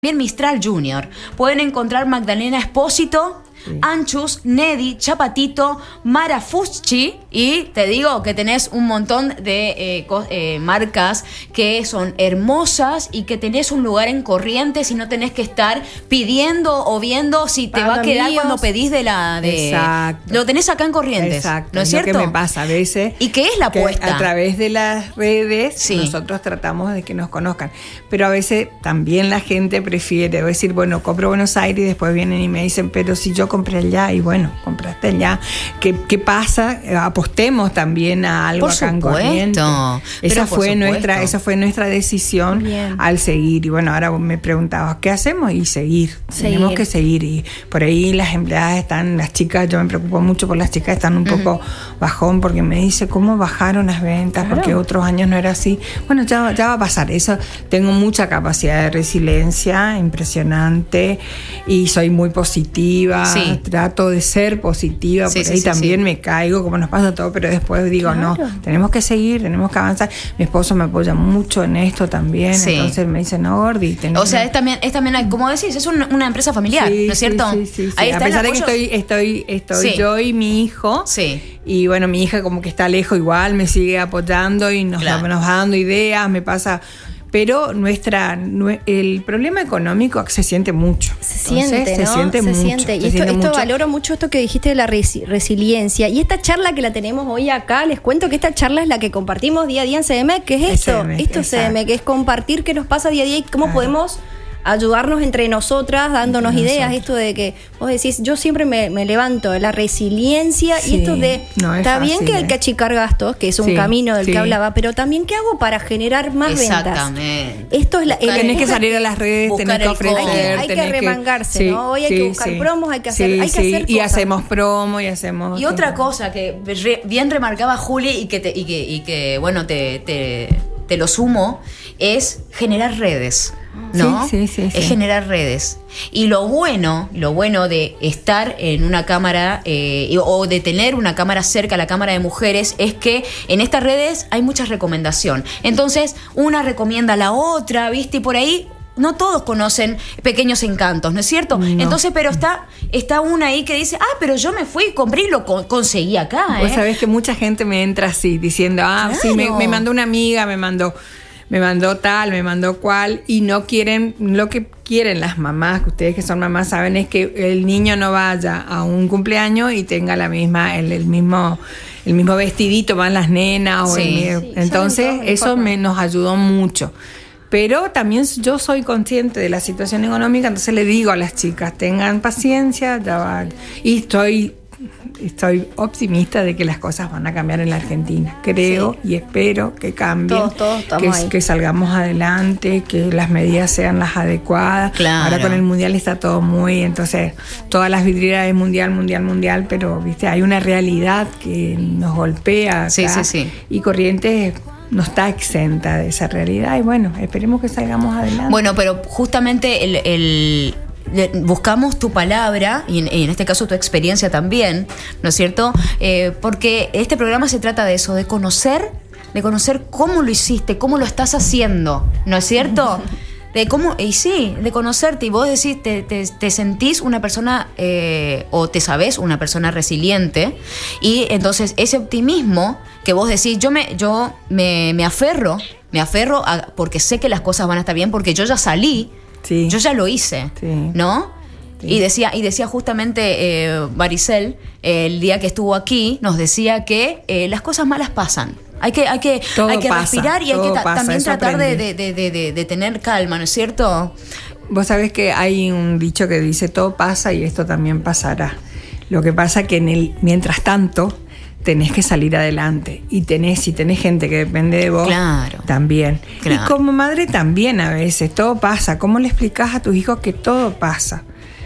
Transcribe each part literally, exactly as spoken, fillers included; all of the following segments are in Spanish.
Bien, Mistral Junior. Pueden encontrar Magdalena Espósito, sí. Anchus, Nedi, Chapatito, Mara Fuschi, y te digo que tenés un montón de eh, co- eh, marcas que son hermosas y que tenés un lugar en Corrientes y no tenés que estar pidiendo o viendo si te va a quedar míos. Cuando pedís de la... De, Exacto. Lo tenés acá en Corrientes. Exacto. ¿No es, es cierto? Lo que me pasa a veces. ¿Y qué es la apuesta? A través de las redes sí. nosotros tratamos de que nos conozcan. Pero a veces también la gente prefiere decir, bueno, compro Buenos Aires y después vienen y me dicen, pero si yo compré allá, y bueno, compraste allá. ¿Qué, qué pasa? Apostemos también a algo por acá supuesto, en Corrientes. Esa fue supuesto. nuestra, esa fue nuestra decisión Bien. al seguir. Y bueno, ahora me preguntabas, ¿qué hacemos? Y seguir. seguir. Tenemos que seguir. Y por ahí las empleadas están, las chicas, yo me preocupo mucho por las chicas, están un uh-huh. poco bajón porque me dice, ¿cómo bajaron las ventas? Claro. Porque otros años no era así. Bueno, ya, ya va a pasar. Eso, tengo mucha capacidad de resiliencia, impresionante, y soy muy positiva. Sí. Trato de ser positiva, sí, por sí, ahí sí, también sí. me caigo, como nos pasa todo, pero después digo, claro. no, tenemos que seguir, tenemos que avanzar. Mi esposo me apoya mucho en esto también, sí. entonces me dice, no, Gordi. O sea, es también, es también, como decís, es un, una empresa familiar, sí, ¿no es cierto? Sí, sí, sí, sí. Ahí A está pesar de que estoy, estoy, estoy sí. yo y mi hijo, sí. y bueno, mi hija como que está lejos igual, me sigue apoyando y nos, claro. nos va dando ideas, me pasa... Pero nuestra el problema económico se siente mucho. Se siente, Entonces, ¿no? Se siente se mucho. Siente. Y se esto, siente esto mucho. valoro mucho esto que dijiste de la res- resiliencia. Y esta charla que la tenemos hoy acá, les cuento que esta charla es la que compartimos día a día en C D M, que es esto, C D M, esto es C D M, que es compartir qué nos pasa día a día y cómo claro. podemos ayudarnos entre nosotras, dándonos entre ideas, nosotros. Esto de que vos decís, yo siempre me, me levanto, la resiliencia sí, y esto de, no está fácil, bien que hay que achicar gastos, que es un sí, camino del sí. que hablaba, pero también qué hago para generar más Exactamente. ventas. Esto es la, buscar, tenés que salir a las redes, tenés que ofrecer, hay que, hay que remangarse, que, ¿no? Hoy hay sí, que buscar sí. promos, hay que hacer, sí, hay que sí. hacer y cosas. hacemos promo y hacemos. Y otra cosa que re, bien remarcaba Juli y que te, y que, y que bueno te, te, te lo sumo es generar redes. ¿No? Sí, sí, sí, es sí. generar redes. Y lo bueno, lo bueno de estar en una cámara eh, o de tener una cámara cerca a la cámara de mujeres es que en estas redes hay mucha recomendación. Entonces, una recomienda a la otra, ¿viste? Y por ahí no todos conocen Pequeños Encantos, ¿no es cierto? No. Entonces, pero está, está una ahí que dice, ah, pero yo me fui y compré y lo con- conseguí acá. Vos ¿eh? sabés que mucha gente me entra así, diciendo, ah, claro. sí, me, me mandó una amiga, me mandó... me mandó tal, me mandó cual, y no quieren, lo que quieren las mamás, que ustedes que son mamás saben, es que el niño no vaya a un cumpleaños y tenga la misma, el, el mismo, el mismo vestidito, van las nenas, o sí, el, sí, entonces eso me, nos ayudó mucho. Pero también yo soy consciente de la situación económica, entonces le digo a las chicas, tengan paciencia, ya va, y estoy Estoy optimista de que las cosas van a cambiar en la Argentina. Creo sí. y espero que cambien, todos, todos que, que salgamos adelante, que las medidas sean las adecuadas. Claro. Ahora con el mundial está todo muy, entonces todas las vidrieras es mundial, mundial, mundial, pero viste, hay una realidad que nos golpea acá, sí, sí, sí. y Corrientes no está exenta de esa realidad y bueno, esperemos que salgamos adelante. Bueno, pero justamente el, el buscamos tu palabra y en, y en este caso tu experiencia también, ¿no es cierto? Eh, porque este programa se trata de eso, de conocer, de conocer cómo lo hiciste, cómo lo estás haciendo, ¿no es cierto? De cómo, y sí, de conocerte, y vos decís, te, te, te sentís una persona eh, o te sabés una persona resiliente, y entonces ese optimismo que vos decís, yo me, yo me, me aferro, me aferro a, porque sé que las cosas van a estar bien, porque yo ya salí. Sí. Yo ya lo hice, sí. ¿no? Sí. Y decía, y decía justamente eh, Maricel, eh, el día que estuvo aquí, nos decía que eh, las cosas malas pasan. Hay que, hay que, hay que pasa, respirar y hay que ta- pasa, también tratar de, de, de, de, de tener calma, ¿no es cierto? Vos sabés que hay un dicho que dice, todo pasa y esto también pasará. Lo que pasa que en el mientras tanto tenés que salir adelante y tenés, si tenés gente que depende de vos, claro, también. Claro. Y como madre también a veces, todo pasa. ¿Cómo le explicás a tus hijos que todo pasa?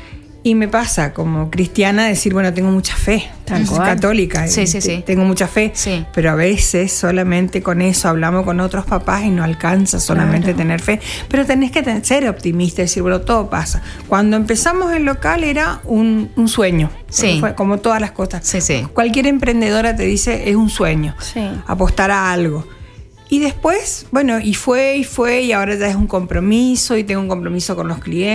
Y me pasa como cristiana decir, bueno, tengo mucha fe, soy católica, sí, sí, sí. tengo mucha fe, sí. pero a veces solamente con eso hablamos con otros papás y no alcanza solamente claro. tener fe, pero tenés que ten- ser optimista y decir, bueno, todo pasa. Cuando empezamos el local era un, un sueño, sí. fue como todas las cosas. Sí, sí. Cualquier emprendedora te dice, es un sueño, sí. apostar a algo. Y después, bueno, y fue y fue y ahora ya es un compromiso y tengo un compromiso con los clientes.